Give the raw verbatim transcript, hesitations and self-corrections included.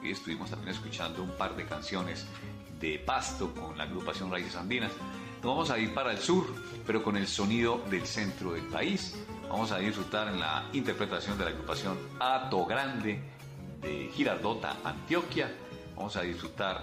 Hoy estuvimos también escuchando un par de canciones de Pasto con la agrupación Raíces Andinas. Nos vamos a ir para el sur, pero con el sonido del centro del país. Vamos a disfrutar en la interpretación de la agrupación Hato Grande de Girardota, Antioquia. Vamos a disfrutar